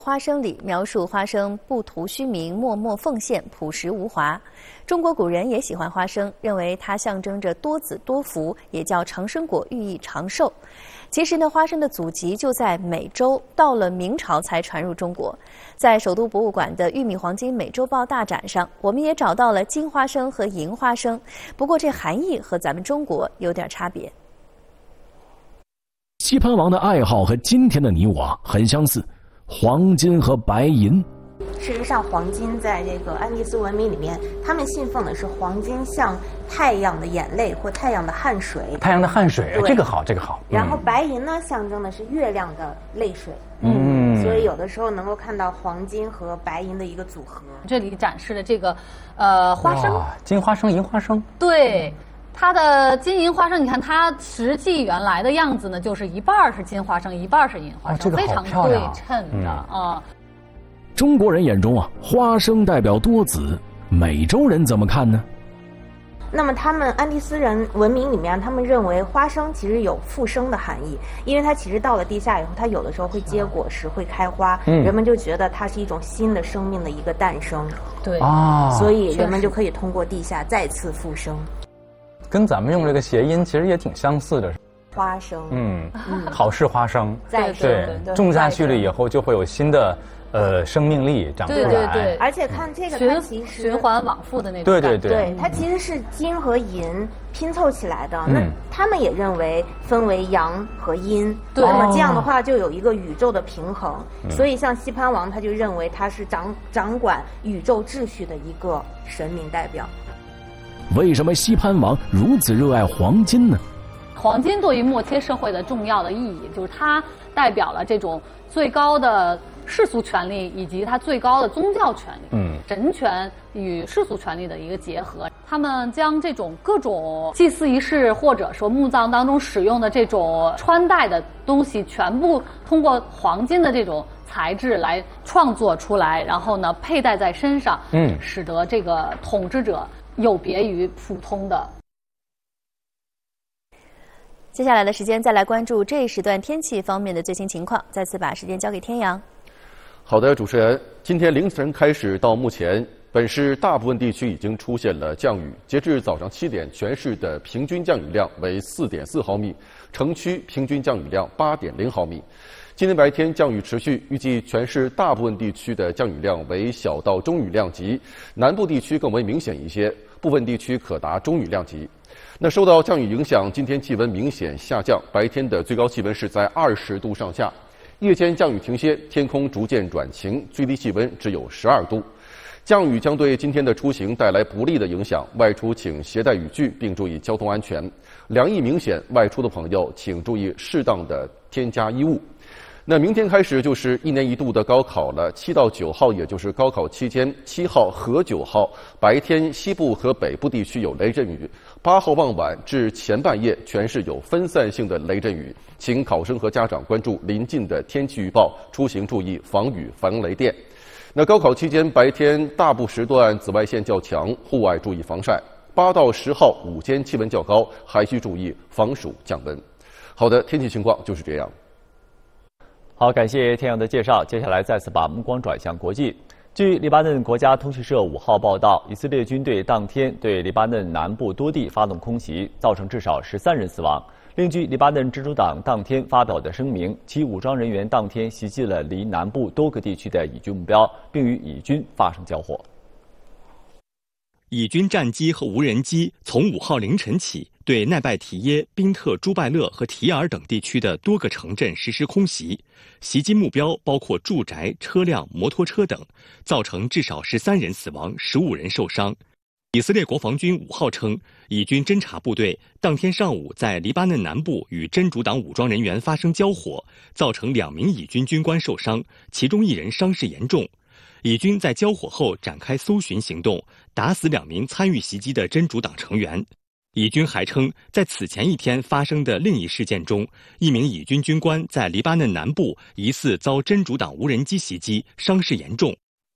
花生里描述花生不图虚名、默默奉献、朴实无华。中国古人也喜欢花生，认为它象征着多子多福，也叫长生果，寓意长寿。其实呢，花生的祖籍就在美洲，到了明朝才传入中国。在首都博物馆的玉米黄金美洲豹大展上，我们也找到了金花生和银花生，不过这含义和咱们中国有点差别。 西潘王的爱好和今天的你我很相似，黄金和白银。 事实上，黄金在这个安第斯文明里面，他们信奉的是黄金像太阳的眼泪或太阳的汗水。 太阳的汗水，这个好，这个好。 然后白银呢，象征的是月亮的泪水。所以有的时候能够看到黄金和白银的一个组合。 这里展示的这个花生， 金花生、银花生。 对。它的金银花生，你看它实际原来的样子呢，就是一半是金花生，一半是银花生， 这个非常对称的啊。 中国人眼中啊，花生代表多子，美洲人怎么看呢？ 那么他们安第斯人文明里面，他们认为花生其实有复生的含义，因为它其实到了地下以后，它有的时候会结果实，会开花，人们就觉得它是一种新的生命的一个诞生。 对所以人们就可以通过地下再次复生。 跟咱们用这个谐音其实也挺相似的。 花生， 好事花生， 对， 种下去了以后就会有新的生命力长出来。 对， 而且看这个，它其实循环往复的那种。 对，它其实是金和银拼凑起来的。那他们也认为分为阳和阴，那么这样的话就有一个宇宙的平衡。所以像西潘王他就认为他是掌管宇宙秩序的一个神明代表。 为什么西潘王如此热爱黄金呢？ 黄金对于末期社会的重要的意义，就是它代表了这种最高的世俗权利以及它最高的宗教权利，神权与世俗权利的一个结合。他们将这种各种祭祀仪式或者说墓葬当中使用的这种穿戴的东西，全部通过黄金的这种材质来创作出来，然后呢佩戴在身上，使得这个统治者有别于普通的。 接下来的时间再来关注这一时段天气方面的最新情况，再次把时间交给天阳。 好的，主持人，今天凌晨开始到目前，本市大部分地区已经出现了降雨。截至早上7点，全市的平均降雨量为4.4毫米，城区平均降雨量8.0毫米。今天白天降雨持续，预计全市大部分地区的降雨量为小到中雨量级，南部地区更为明显一些，部分地区可达中雨量级。那受到降雨影响，今天气温明显下降，白天的最高气温是在20度上下。夜间降雨停歇，天空逐渐转晴，最低气温只有12度。降雨将对今天的出行带来不利的影响，外出请携带雨具，并注意交通安全。凉意明显，外出的朋友请注意适当的添加衣物。那明天开始就是1年1度的高考了，7到9号也就是高考期间，7号和9号白天西部和北部地区有雷阵雨，8号傍晚至前半夜全市有分散性的雷阵雨，请考生和家长关注临近的天气预报，出行注意防雨防雷电。那高考期间白天大部时段紫外线较强，户外注意防晒。8到10号午间气温较高，还需注意防暑降温。好的，天气情况就是这样。 好，感谢天阳的介绍。接下来再次把目光转向国际。据黎巴嫩国家通讯社5号报道，以色列军队当天对黎巴嫩南部多地发动空袭，造成至少13人死亡。另据黎巴嫩真主党当天发表的声明，其武装人员当天袭击了离南部多个地区的以军目标，并与以军发生交火。 以军战机和无人机从5号凌晨起对奈拜提耶、宾特朱拜勒和提尔等地区的多个城镇实施空袭，袭击目标包括住宅、车辆、摩托车等，造成至少13人死亡，15人受伤。以色列国防军5号称，以军侦察部队当天上午在黎巴嫩南部与真主党武装人员发生交火，造成2名以军军官受伤，其中1人伤势严重。以军在交火后展开搜寻行动，打死2名参与袭击的真主党成员。以军还称，在此前一天发生的另一事件中，1名以军军官在黎巴嫩南部疑似遭真主党无人机袭击，伤势严重。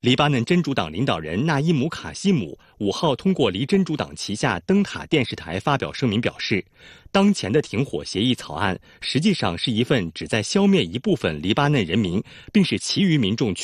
黎巴嫩真主党领导人纳伊姆·卡西姆5号通过黎真主党旗下灯塔电视台发表声明表示，当前的停火协议草案实际上是一份旨在消灭一部分黎巴嫩人民，并使其余民众